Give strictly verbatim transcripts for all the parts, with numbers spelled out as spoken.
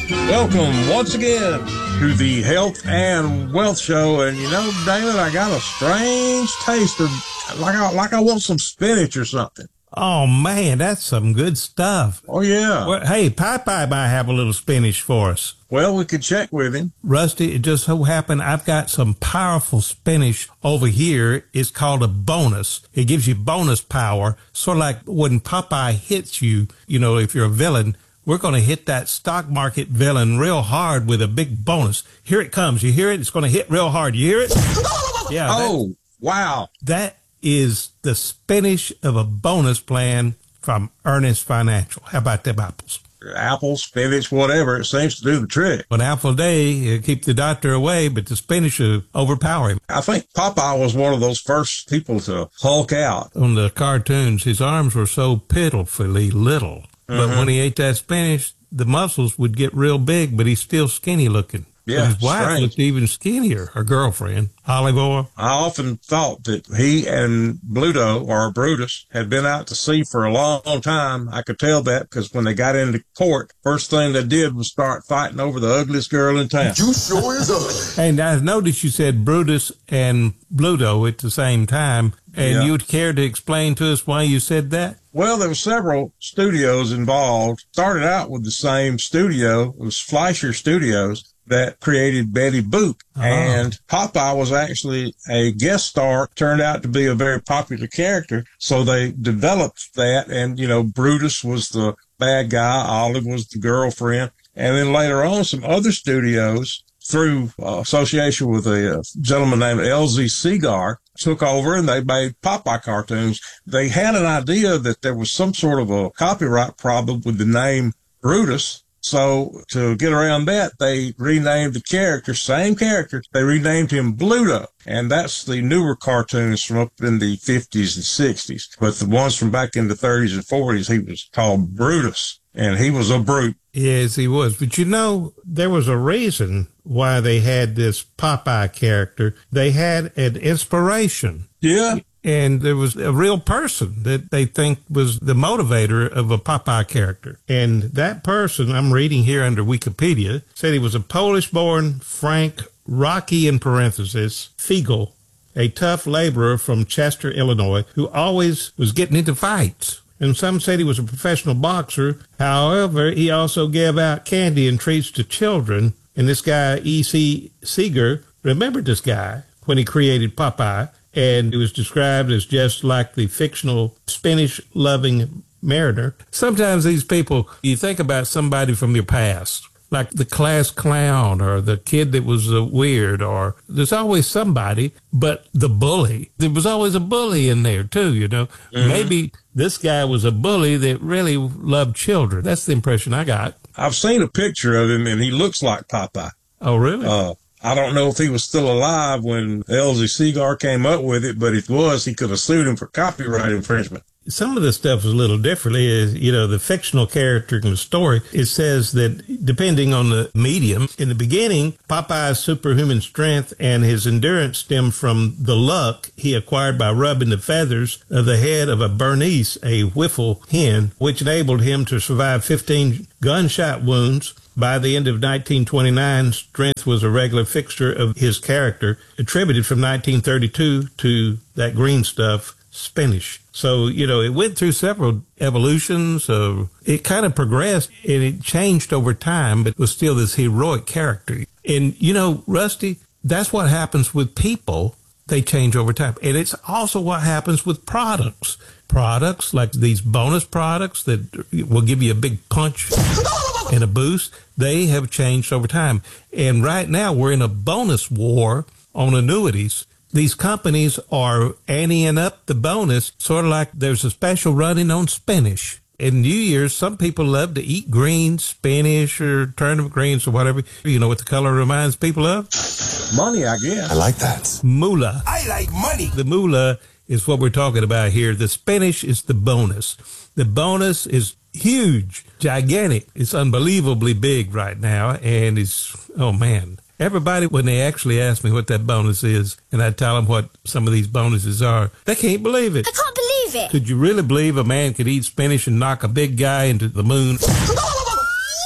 Welcome once again to the Health and Wealth Show. And you know, David, I got a strange taste of like I, like I want some spinach or something. Oh, man, that's some good stuff. Oh, yeah. Well, hey, Popeye might have a little spinach for us. Well, we could check with him. Rusty, it just so happened I've got some powerful spinach over here. It's called a bonus. It gives you bonus power, sort of like when Popeye hits you, you know, if you're a villain. We're going to hit that stock market villain real hard with a big bonus. Here it comes. You hear it? It's going to hit real hard. You hear it? Yeah. Oh, that, wow. That is the spinach of a bonus plan from Ernest Financial. How about them apples? Apples, spinach, whatever. It seems to do the trick. An apple a day uh, keep the doctor away, but the spinach will overpower him. I think Popeye was one of those first people to Hulk out. On the cartoons, his arms were so pitifully little. But mm-hmm. when he ate that spinach, the muscles would get real big, but he's still skinny looking. Yeah, but his wife strange. looked even skinnier, her girlfriend, Olive Oil. I often thought that he and Bluto, or Brutus, had been out to sea for a long, long time. I could tell that because when they got into court, first thing they did was start fighting over the ugliest girl in town. You sure is ugly. And I noticed you said Brutus and Bluto at the same time. And yeah. you'd care to explain to us why you said that? Well, there were several studios involved. Started out with the same studio. It was Fleischer Studios that created Betty Boop. Oh. And Popeye was actually a guest star, turned out to be a very popular character. So they developed that. And, you know, Brutus was the bad guy. Olive was the girlfriend. And then later on, some other studios, through uh, association with a uh, gentleman named L Z Segar, took over and they made Popeye cartoons. They had an idea that there was some sort of a copyright problem with the name Brutus. So to get around that, they renamed the character, same character, they renamed him Bluto. And that's the newer cartoons from up in the fifties and sixties. But the ones from back in the thirties and forties, he was called Brutus. And he was a brute. Yes, he was. But you know, there was a reason why they had this Popeye character. They had an inspiration. Yeah. And there was a real person that they think was the motivator of a Popeye character. And that person, I'm reading here under Wikipedia, said he was a Polish-born Frank Rocky, in parentheses, Fiegel, a tough laborer from Chester, Illinois, who always was getting into fights. And some said he was a professional boxer. However, he also gave out candy and treats to children. And this guy, E C Segar, remembered this guy when he created Popeye. And he was described as just like the fictional spinach-loving mariner. Sometimes these people, you think about somebody from your past, like the class clown or the kid that was uh, weird, or there's always somebody, but the bully. There was always a bully in there, too, you know. Mm-hmm. Maybe this guy was a bully that really loved children. That's the impression I got. I've seen a picture of him, and he looks like Popeye. Oh, really? Uh, I don't know if he was still alive when L Z Segar came up with it, but if he was, he could have sued him for copyright infringement. Some of the stuff is a little differently. Is, you know, the fictional character in the story, it says that depending on the medium, in the beginning, Popeye's superhuman strength and his endurance stemmed from the luck he acquired by rubbing the feathers of the head of a Bernese, a whiffle hen, which enabled him to survive fifteen gunshot wounds. By the end of nineteen twenty-nine, strength was a regular fixture of his character, attributed from nineteen thirty-two to that green stuff, spinach. So, you know, it went through several evolutions. Of, it kind of progressed and it changed over time, but was still this heroic character. And, you know, Rusty, that's what happens with people. They change over time. And it's also what happens with products. Products like these bonus products that will give you a big punch and a boost, they have changed over time. And right now we're in a bonus war on annuities. These companies are anteing up the bonus, sort of like there's a special running on spinach. In New Year's, some people love to eat greens, spinach or turnip greens or whatever. You know what the color reminds people of? Money, I guess. I like that. Moolah. I like money. The moolah is what we're talking about here. The spinach is the bonus. The bonus is huge, gigantic. It's unbelievably big right now. And it's, oh man, everybody, when they actually ask me what that bonus is, and I tell them what some of these bonuses are, they can't believe it. I can't believe it. Could you really believe a man could eat spinach and knock a big guy into the moon?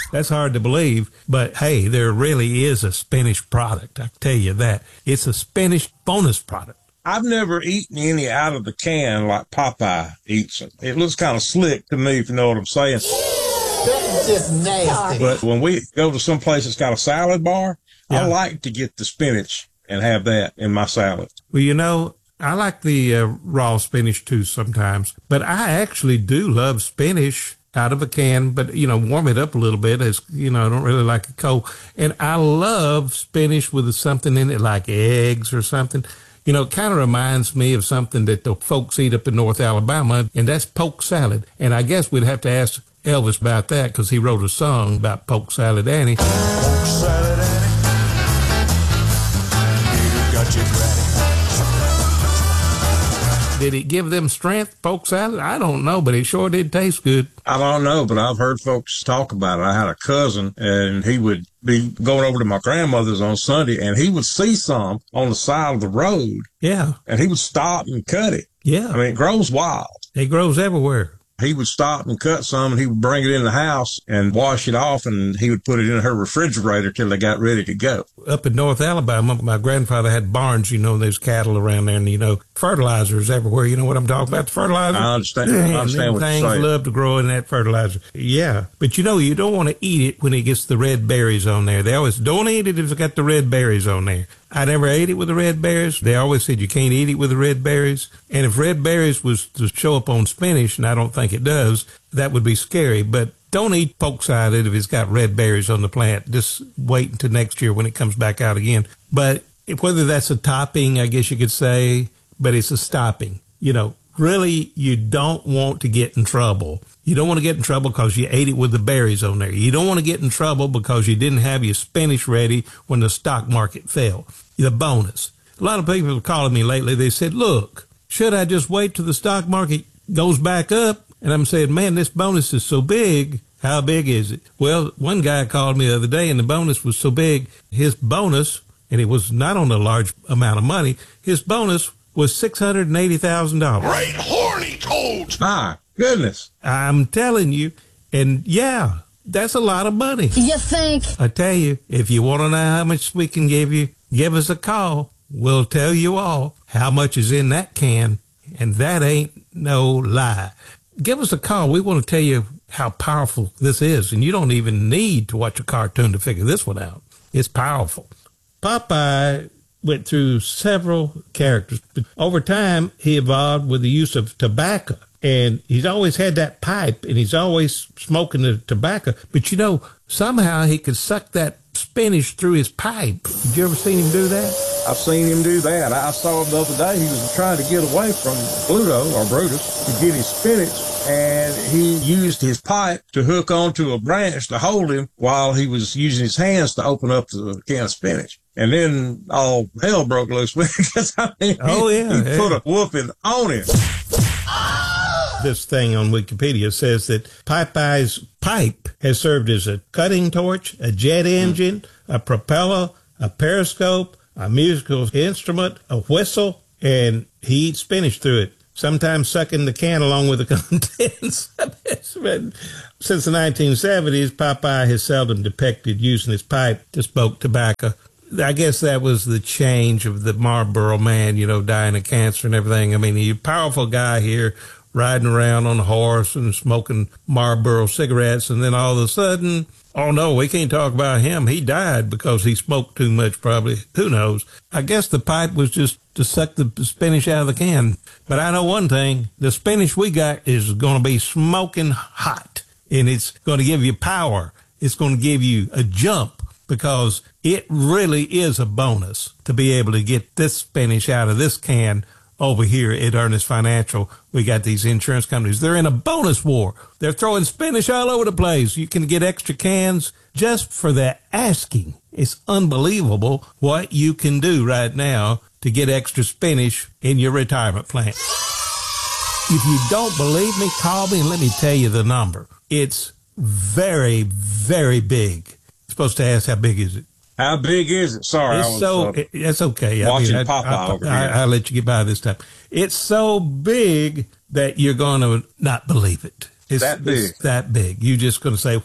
That's hard to believe. But, hey, there really is a spinach product. I tell you that. It's a spinach bonus product. I've never eaten any out of the can like Popeye eats it. It looks kind of slick to me, if you know what I'm saying. That's just nasty. But when we go to some place that's got a salad bar, Yeah. I like to get the spinach and have that in my salad. Well, you know, I like the uh, raw spinach too sometimes, but I actually do love spinach out of a can, but, you know, warm it up a little bit. As you know, I don't really like it cold. And I love spinach with something in it like eggs or something. You know, it kind of reminds me of something that the folks eat up in North Alabama, and that's poke salad. And I guess we'd have to ask Elvis about that because he wrote a song about poke salad Annie. Poke salad Annie. You got your granny. Did it give them strength, poke salad? I don't know, but it sure did taste good. I don't know, but I've heard folks talk about it. I had a cousin, and he would be going over to my grandmother's on Sunday, and he would see some on the side of the road, Yeah, and he would stop and cut it. yeah. I mean, it grows wild. It grows everywhere. He would stop and cut some, and he would bring it in the house and wash it off, and he would put it in her refrigerator till they got ready to go. Up in North Alabama, my grandfather had barns, you know, there's cattle around there, and, you know, fertilizers everywhere. You know what I'm talking about, the fertilizer? I understand. I understand what you're things saying. love to grow in that fertilizer. Yeah, but, you know, you don't want to eat it when it gets the red berries on there. They always, don't eat it if it's got the red berries on there. I never ate it with the red berries. They always said you can't eat it with the red berries. And if red berries was to show up on spinach, and I don't think it does, that would be scary. But don't eat poke salad if it's got red berries on the plant. Just wait until next year when it comes back out again. But if, whether that's a topping, I guess you could say, but it's a stopping. You know, really, you don't want to get in trouble. You don't want to get in trouble because you ate it with the berries on there. You don't want to get in trouble because you didn't have your spinach ready when the stock market fell. The bonus. A lot of people are calling me lately. They said, look, should I just wait till the stock market goes back up? And I'm saying, man, this bonus is so big. How big is it? Well, one guy called me the other day, and the bonus was so big, his bonus, and it was not on a large amount of money, his bonus was six hundred eighty thousand dollars. Right horny cold. My goodness. I'm telling you, and yeah, that's a lot of money. You think? I tell you, if you want to know how much we can give you, give us a call. We'll tell you all how much is in that can, and that ain't no lie. Give us a call. We want to tell you how powerful this is, and you don't even need to watch a cartoon to figure this one out. It's powerful. Popeye went through several characters, but over time, he evolved with the use of tobacco. And he's always had that pipe, and he's always smoking the tobacco. But, you know, somehow he could suck that spinach through his pipe. Did you ever see him do that? I've seen him do that. I saw him the other day. He was trying to get away from Pluto, or Brutus, to get his spinach, and he used his pipe to hook onto a branch to hold him while he was using his hands to open up the can of spinach. And then all hell broke loose with him, because I mean, Oh, he, yeah, he yeah. put a whooping on him. This thing on Wikipedia says that Popeye's pipe has served as a cutting torch, a jet engine, a propeller, a periscope, a musical instrument, a whistle, and he eats spinach through it, sometimes sucking the can along with the contents. Since the nineteen seventies, Popeye has seldom depicted using his pipe to smoke tobacco. I guess that was the change of the Marlboro man, you know, dying of cancer and everything. I mean, he's a powerful guy here, riding around on a horse and smoking Marlboro cigarettes, and then all of a sudden, oh no, we can't talk about him. He died because he smoked too much, probably. Who knows? I guess the pipe was just to suck the spinach out of the can. But I know one thing, the spinach we got is going to be smoking hot, and it's going to give you power. It's going to give you a jump, because it really is a bonus to be able to get this spinach out of this can. Over here at Ernest Financial, we got these insurance companies. They're in a bonus war. They're throwing spinach all over the place. You can get extra cans just for that asking. It's unbelievable what you can do right now to get extra spinach in your retirement plan. If you don't believe me, call me and let me tell you the number. It's very, very big. You're supposed to ask how big is it? How big is it? Sorry, It's I was so, uh, it- it's okay. watching I, Popeye I, over I, here. I'll let you get by this time. It's so big that you're going to not believe it. It's that big. It's that big. You're just going to say,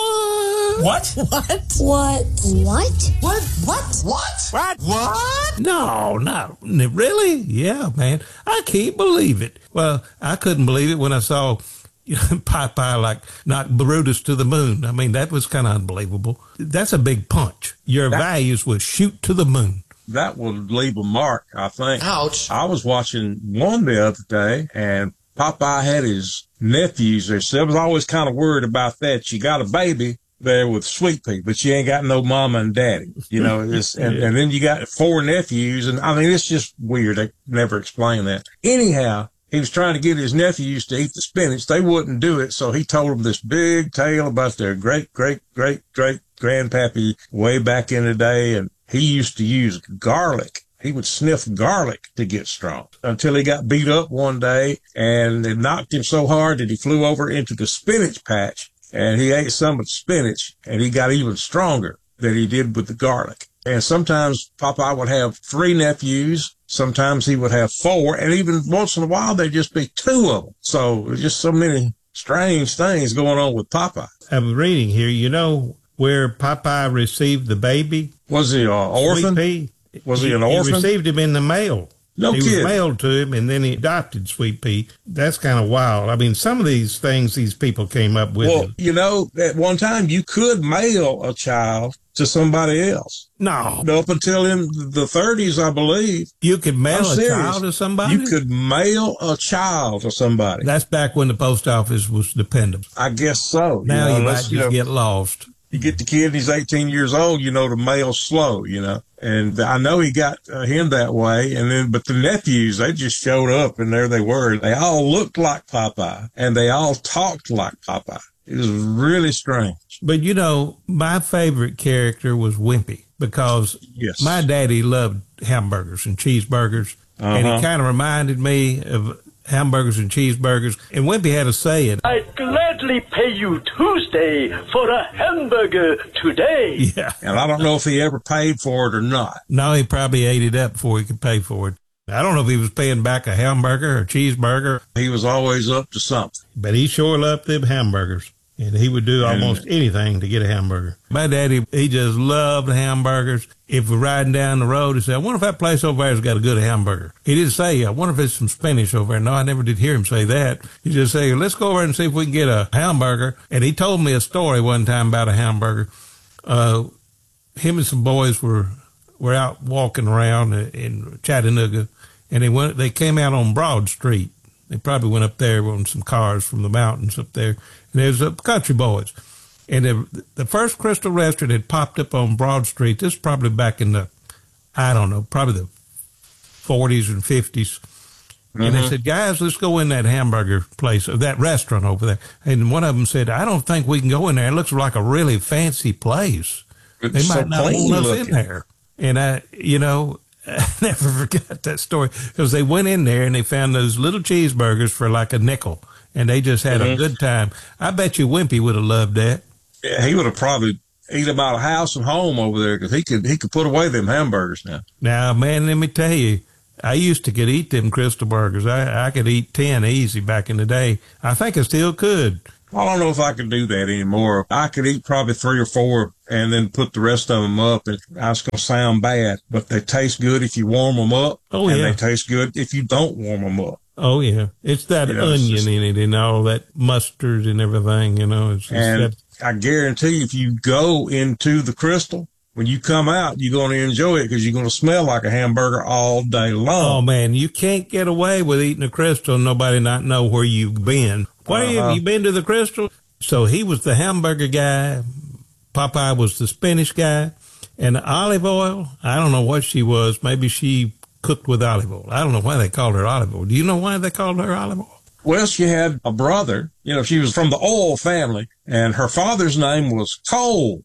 what? What? What? What? What? What? What? What? What? What? No, no. Really? Yeah, man. I can't believe it. Well, I couldn't believe it when I saw you know, Popeye like knock Brutus to the moon. I mean, that was kind of unbelievable. That's a big punch. Your that, values would shoot to the moon. That would leave a mark, I think. Ouch. I was watching one the other day, and Popeye had his nephews there. So I was always kind of worried about that. You got a baby there with Sweet Pea, but you ain't got no mama and daddy, you know, it's, and, and then you got four nephews. And I mean, it's just weird. They never explain that. Anyhow, he was trying to get his nephews to eat the spinach. They wouldn't do it. So he told them this big tale about their great, great, great, great grandpappy way back in the day. And he used to use garlic. He would sniff garlic to get strong until he got beat up one day and it knocked him so hard that he flew over into the spinach patch and he ate some of the spinach and he got even stronger than he did with the garlic. And sometimes Popeye would have three nephews. Sometimes he would have four. And even once in a while, there'd just be two of them. So there's just so many strange things going on with Popeye. I'm reading here, you know, where Popeye received the baby? Was he an orphan? Sweet Pea. Was he, he an He orphan? received him in the mail. No he kidding. was mailed to him, and then he adopted Sweet Pea. That's kind of wild. I mean, some of these things these people came up with. Well, you know, at one time you could mail a child to somebody else. No. Up until in the thirties, I believe. You could mail I'm a serious. child to somebody? You could mail a child to somebody. That's back when the post office was dependable. I guess so. Now you, know, you might just you know, get lost. You get the kid and he's eighteen years old, you know, the mail's slow, you know. And I know he got uh, him that way. And then, but the nephews, they just showed up and there they were. They all looked like Popeye and they all talked like Popeye. It was really strange. But, you know, my favorite character was Wimpy because yes. my daddy loved hamburgers and cheeseburgers. Uh-huh. And he kind of reminded me of hamburgers and cheeseburgers. And Wimpy had a saying, I'd gladly pay you Tuesday for a hamburger today. Yeah. And I don't know if he ever paid for it or not. No, he probably ate it up before he could pay for it. I don't know if he was paying back a hamburger or a cheeseburger. He was always up to something. But he sure loved them hamburgers. And he would do almost anything to get a hamburger. My daddy, he just loved hamburgers. If we're riding down the road, he said, I wonder if that place over there has got a good hamburger. He didn't say, I wonder if there's some spinach over there. No, I never did hear him say that. He just said, let's go over and see if we can get a hamburger. And he told me a story one time about a hamburger. Uh, him and some boys were were out walking around in Chattanooga, and they went. They came out on Broad Street. They probably went up there on some cars from the mountains up there. And there's a country boys. And the, the first Crystal restaurant had popped up on Broad Street. This is probably back in the, I don't know, probably the forties and fifties. Mm-hmm. And they said, guys, let's go in that hamburger place, or that restaurant over there. And one of them said, I don't think we can go in there. It looks like a really fancy place. It's they might so not want us looking. in there. And I, you know, I never forgot that story because they went in there and they found those little cheeseburgers for like a nickel. And they just had mm-hmm. a good time. I bet you Wimpy would have loved that. Yeah, he would have probably eat about a house and home over there because he could he could put away them hamburgers now. Now, man, let me tell you, I used to could eat them Crystal burgers. I, I could eat ten easy back in the day. I think I still could. I don't know if I could do that anymore. I could eat probably three or four and then put the rest of them up. And I was going to sound bad, but they taste good if you warm them up. Oh, and yeah. they taste good if you don't warm them up. Oh, yeah. It's that You know, onion it's just- in it and all that mustard and everything, you know. It's just And that, I guarantee if you go into the Crystal, when you come out, you're going to enjoy it because you're going to smell like a hamburger all day oh, long. man, you can't get away with eating a Crystal and nobody not know where you've been. Where Uh-huh. have you been to the Crystal? So he was the hamburger guy. Popeye was the spinach guy. And the olive oil, I don't know what she was. Maybe she cooked with olive oil. I don't know why they called her olive oil. Do you know why they called her olive oil? Well, she had a brother. You know, she was from the oil family, and her father's name was Coal,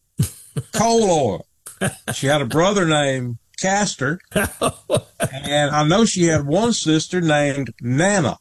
Coal Oil. She had a brother named Castor, and I know she had one sister named Nana.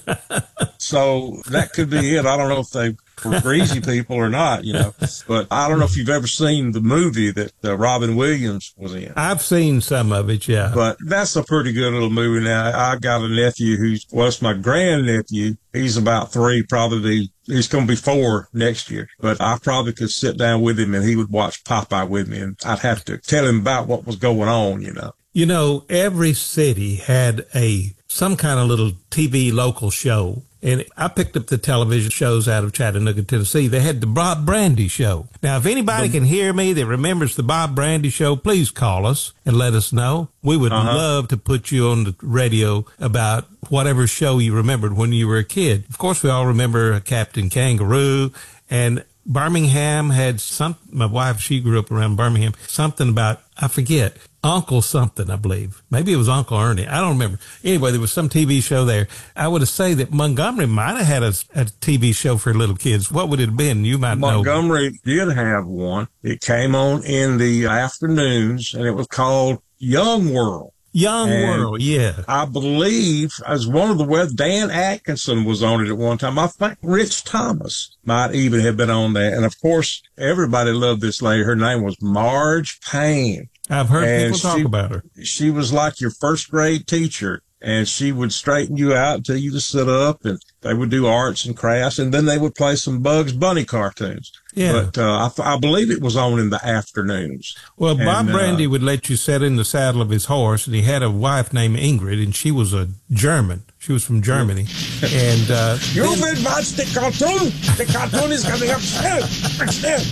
So that could be it. I don't know if they were greasy people or not, you know. But I don't know if you've ever seen the movie that uh, Robin Williams was in. I've seen some of it, yeah. But that's a pretty good little movie now. I got a nephew who's, well, it's my grandnephew. He's about three, probably he's going to be four next year. But I probably could sit down with him and he would watch Popeye with me, and I'd have to tell him about what was going on, you know. You know, every city had a some kind of little T V local show. And I picked up the television shows out of Chattanooga, Tennessee. They had the Bob Brandy Show. Now, if anybody can hear me that remembers the Bob Brandy Show, please call us and let us know. We would uh-huh. love to put you on the radio about whatever show you remembered when you were a kid. Of course, we all remember Captain Kangaroo, and Birmingham had some, my wife, she grew up around Birmingham, something about, I forget, Uncle something, I believe. Maybe it was Uncle Ernie. I don't remember. Anyway, there was some T V show there. I would have say that Montgomery might have had a, a T V show for little kids. What would it have been? You might Montgomery know. Montgomery did have one. It came on in the afternoons, and it was called Young World. Young and World, yeah. I believe as one of the well, Dan Atkinson was on it at one time. I think Rich Thomas might even have been on that. And of course, everybody loved this lady. Her name was Marge Payne. I've heard and people talk she, about her. She was like your first grade teacher, and she would straighten you out and tell you to sit up, and they would do arts and crafts, and then they would play some Bugs Bunny cartoons. Yeah. But uh, I, I believe it was on in the afternoons. Well, and, Bob Brandy uh, would let you sit in the saddle of his horse, and he had a wife named Ingrid, and she was a German. She was from Germany. and uh, You then, will watch the cartoon. The cartoon is coming up soon.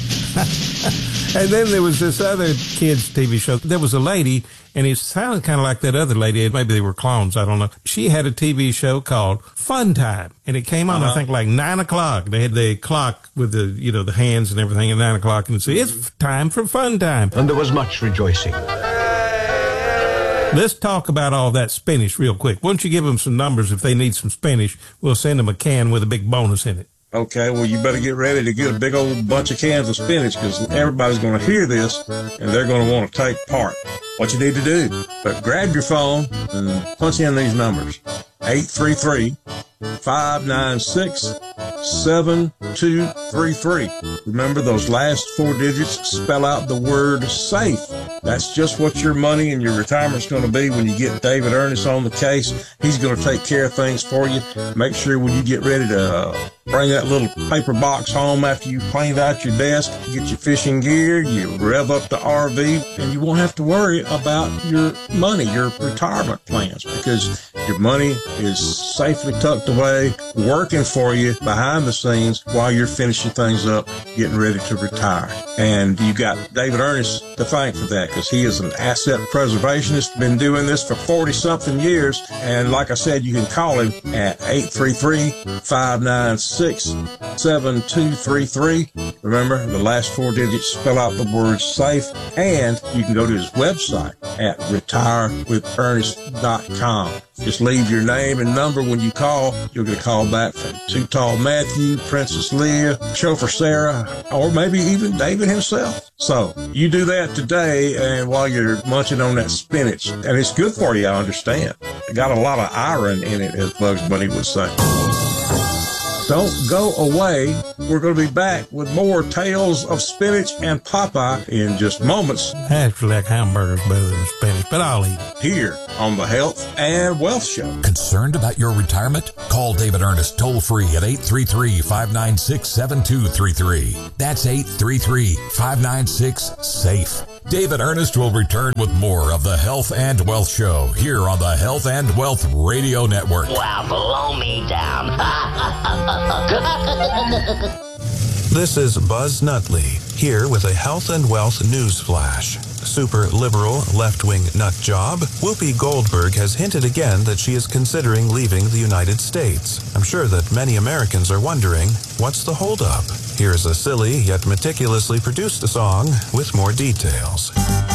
And then there was this other kids' T V show. There was a lady, and it sounded kind of like that other lady. Maybe they were clones. I don't know. She had a T V show called Fun Time, and it came on, uh-huh. I think, like nine o'clock. They had the clock with the, you know, the hands and everything at nine o'clock, and it said, it's time for Fun Time. And there was much rejoicing. Let's talk about all that spinach real quick. Why don't you give them some numbers if they need some spinach? We'll send them a can with a big bonus in it. Okay, well, you better get ready to get a big old bunch of cans of spinach, because everybody's going to hear this, and they're going to want to take part. What you need to do, but grab your phone and punch in these numbers. eight three three, five nine six, seven two three three. Remember, those last four digits spell out the word SAFE. That's just what your money and your retirement's going to be when you get David Ernest on the case. He's going to take care of things for you. Make sure when you get ready to uh, bring that little paper box home after you cleaned out your desk, get your fishing gear, you rev up the R V, and you won't have to worry about your money, your retirement plans, because your money is safely tucked away, working for you behind the scenes while you're finishing things up, getting ready to retire. And you got David Ernest to thank for that, because he is an asset preservationist, been doing this for forty something years. And like I said, you can call him at eight three three, five nine six, seven two three three. Remember, the last four digits spell out the word SAFE. And you can go to his website at retire with ernest dot com. Just leave your name and number when you call. You'll get a call back from Too Tall Matthew, Princess Leah, Chauffeur Sarah, or maybe even David himself. So you do that today, and while you're munching on that spinach, and it's good for you, I understand. It got a lot of iron in it, as Bugs Bunny would say. Don't go away. We're going to be back with more Tales of Spinach and Popeye in just moments. I actually like hamburgers better than spinach, but I'll eat it. Here on the Health and Wealth Show. Concerned about your retirement? Call David Ernest toll free at eight three three, five nine six, seven two three three. That's eight three three, five nine six, SAFE. David Ernest will return with more of the Health and Wealth Show here on the Health and Wealth Radio Network. Wow, blow me down. This is Buzz Nutley, here with a Health and Wealth news flash. Super liberal, left-wing nut job, Whoopi Goldberg has hinted again that she is considering leaving the United States. I'm sure that many Americans are wondering, what's the holdup? Here's a silly yet meticulously produced song with more details.